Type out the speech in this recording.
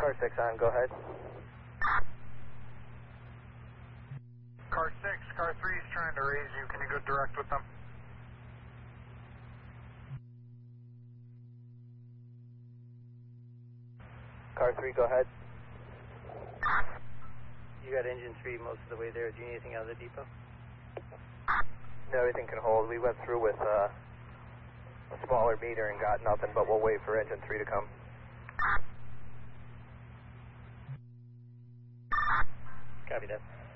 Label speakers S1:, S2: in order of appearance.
S1: Car 6 on, go ahead.
S2: Car 6, car 3 is trying to raise you. Can you go direct with them?
S1: Car 3, go ahead. You got engine 3 most of the way there. Do you need anything out of the depot? No, everything can hold. We went through with a smaller meter and got nothing, but we'll wait for engine 3 to come. Copy that.